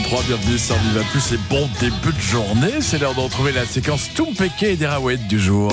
8h33, bienvenue sur Viva Plus et bon début de journée. C'est l'heure de retrouver la séquence Toumpeke et Derawet du jour.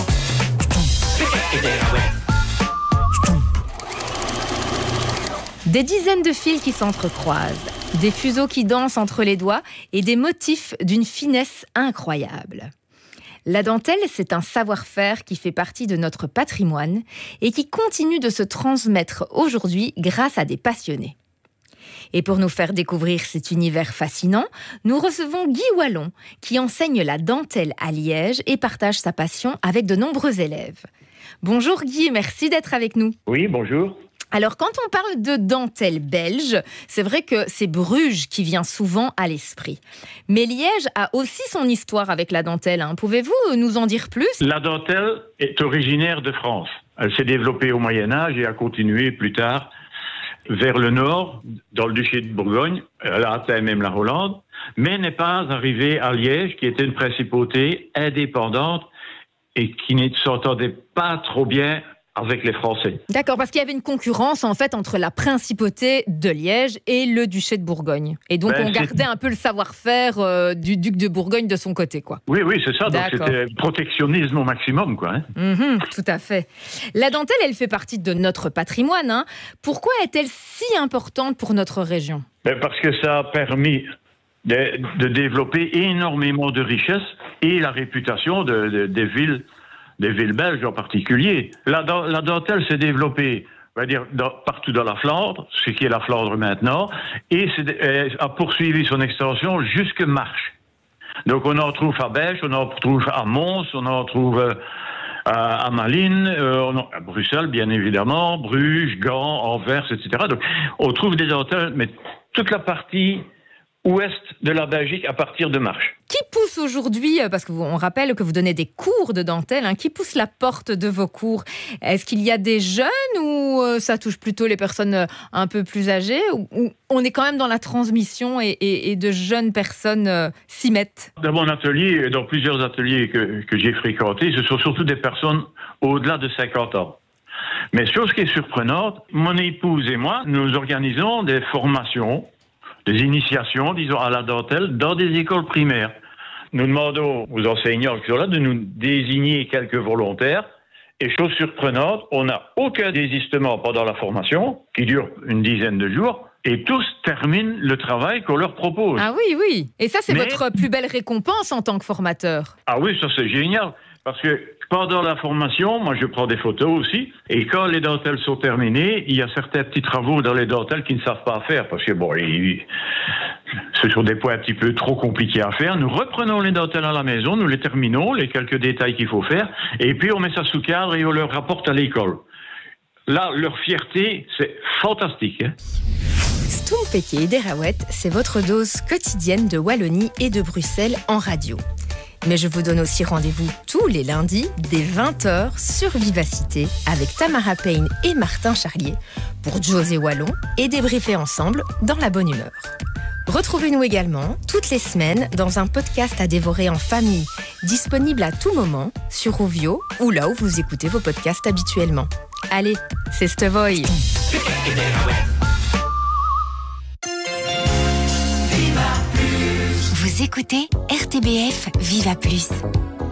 Des dizaines de fils qui s'entrecroisent, des fuseaux qui dansent entre les doigts et des motifs d'une finesse incroyable. La dentelle, c'est un savoir-faire qui fait partie de notre patrimoine et qui continue de se transmettre aujourd'hui grâce à des passionnés. Et pour nous faire découvrir cet univers fascinant, nous recevons Guy Wallon, qui enseigne la dentelle à Liège et partage sa passion avec de nombreux élèves. Bonjour Guy, merci d'être avec nous. Oui, bonjour. Alors, quand on parle de dentelle belge, c'est vrai que c'est Bruges qui vient souvent à l'esprit. Mais Liège a aussi son histoire avec la dentelle. Pouvez-vous nous en dire plus ? La dentelle est originaire de France. Elle s'est développée au Moyen-Âge et a continué plus tard vers le nord, dans le duché de Bourgogne. Elle a atteint même la Hollande, mais n'est pas arrivée à Liège, qui était une principauté indépendante et qui ne s'entendait pas trop bien avec les Français. D'accord, parce qu'il y avait une concurrence en fait entre la principauté de Liège et le duché de Bourgogne. Et donc on gardait un peu le savoir-faire du duc de Bourgogne de son côté, quoi. Oui, c'est ça. Donc c'était protectionnisme au maximum, quoi. Tout à fait. La dentelle, elle fait partie de notre patrimoine. Pourquoi est-elle si importante pour notre région ? Parce que ça a permis de développer énormément de richesses et la réputation des villes belges en particulier. La dentelle s'est développée, on va dire, partout dans la Flandre, ce qui est la Flandre maintenant, et a poursuivi son extension jusque Marche. Donc on en trouve à Bèche, on en trouve à Mons, on en trouve à Malines, à Bruxelles bien évidemment, Bruges, Gand, Anvers, etc. Donc on trouve des dentelles, mais toute la partie ouest de la Belgique à partir de Marche. Qui pousse aujourd'hui, parce qu'on rappelle que vous donnez des cours de dentelle, qui pousse la porte de vos cours ? Est-ce qu'il y a des jeunes ou ça touche plutôt les personnes un peu plus âgées, ou on est quand même dans la transmission et de jeunes personnes s'y mettent ? Dans mon atelier, dans plusieurs ateliers que j'ai fréquentés, ce sont surtout des personnes au-delà de 50 ans. Mais chose qui est surprenante, mon épouse et moi, nous organisons des formations, des initiations, disons, à la dentelle dans des écoles primaires. Nous demandons aux enseignants qui sont là de nous désigner quelques volontaires. Et chose surprenante, on n'a aucun désistement pendant la formation, qui dure une dizaine de jours, et tous terminent le travail qu'on leur propose. Ah oui. Et ça, c'est votre plus belle récompense en tant que formateur. Ah oui, ça c'est génial. Parce que pendant la formation, moi je prends des photos aussi, et quand les dentelles sont terminées, il y a certains petits travaux dans les dentelles qu'ils ne savent pas faire, parce que ce sont des points un petit peu trop compliqués à faire. Nous reprenons les dentelles à la maison, nous les terminons, les quelques détails qu'il faut faire, et puis on met ça sous cadre et on leur rapporte à l'école. Là, leur fierté, c'est fantastique. Toumpeke et Derawet, c'est votre dose quotidienne de Wallonie et de Bruxelles en radio. Mais je vous donne aussi rendez-vous tous les lundis dès 20h sur Vivacité avec Tamara Payne et Martin Charlier pour José Wallon et débriefer ensemble dans la bonne humeur. Retrouvez-nous également toutes les semaines dans un podcast à dévorer en famille, disponible à tout moment sur Rovio ou là où vous écoutez vos podcasts habituellement. Allez, c'est Stevoy. Vous écoutez RTBF Viva Plus.